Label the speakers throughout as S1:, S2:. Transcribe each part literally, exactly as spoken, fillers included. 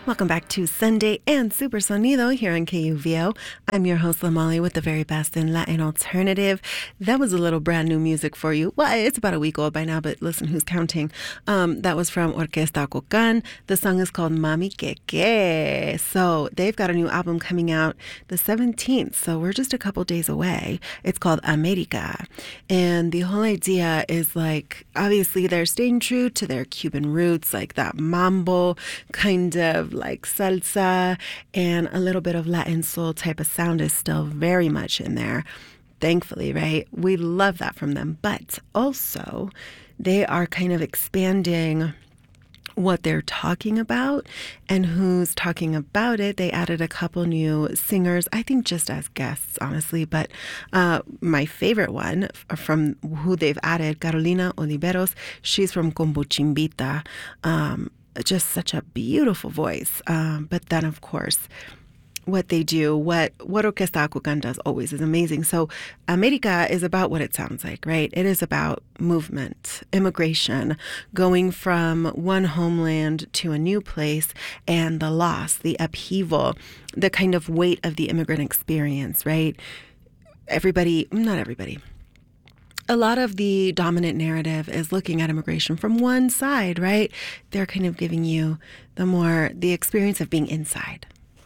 S1: Welcome back to Sunday and Super Sonido here on K U V O. I'm your host, Lamali, with the very best in Latin alternative. That was a little brand new music for you. Well, it's about a week old by now, but listen, who's counting? Um, that was from Orquesta Cocan. The song is called Mami Que Que. So they've got a new album coming out the seventeenth, so we're just a couple days away. It's called America. And the whole idea is like, obviously they're staying true to their Cuban roots, like that mambo kind of like salsa, and a little bit of Latin soul type of sound is still very much in there. Thankfully, right? We love that from them. But also, they are kind of expanding what they're talking about and who's talking about it. They added a couple new singers, I think just as guests, honestly. But uh, my favorite one from who they've added, Carolina Oliveros, she's from Combuchimbita. Um, just such a beautiful voice. Um, but then, of course, what they do, what what Orquesta Acucan does always is amazing. So America is about what it sounds like, right? It is about movement, immigration, going from one homeland to a new place, and the loss, the upheaval, the kind of weight of the immigrant experience, right? Everybody, not everybody. A lot of the dominant narrative is looking at immigration from one side, right? They're kind of giving you the more, the experience of being inside.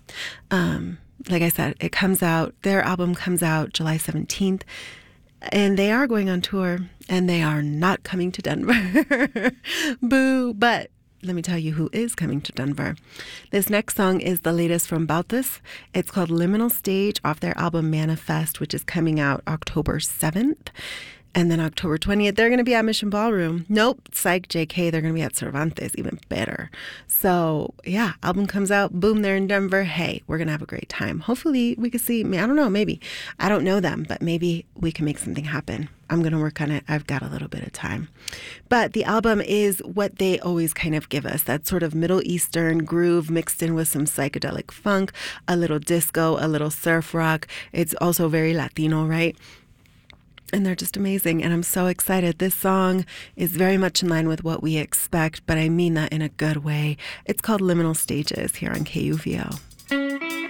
S1: Um, like I said, it comes out, their album comes out July seventeenth, and they are going on tour, and they are not coming to Denver. Boo. But let me tell you who is coming to Denver. This next song is the latest from Bautas. It's called Liminal Stage off their album Manifest, which is coming out October seventh. And then October twentieth, they're going to be at Mission Ballroom. Nope, psych, J K, they're going to be at Cervantes, even better. So, yeah, album comes out, boom, they're in Denver. Hey, we're going to have a great time. Hopefully, we can see, I don't know, maybe. I don't know them, but maybe we can make something happen. I'm going to work on it. I've got a little bit of time. But the album is what they always kind of give us, that sort of Middle Eastern groove mixed in with some psychedelic funk, a little disco, a little surf rock. It's also very Latino, right? And they're just amazing. And I'm so excited. This song is very much in line with what we expect, but I mean that in a good way. It's called Liminal Stages here on K U V O.